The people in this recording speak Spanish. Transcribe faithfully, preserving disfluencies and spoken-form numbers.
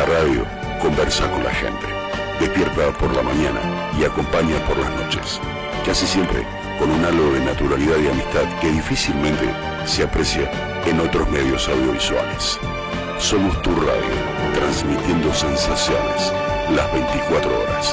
La radio conversa con la gente, despierta por la mañana y acompaña por las noches, casi siempre con un halo de naturalidad y amistad que difícilmente se aprecia en otros medios audiovisuales. Somos tu radio, transmitiendo sensaciones las veinticuatro horas.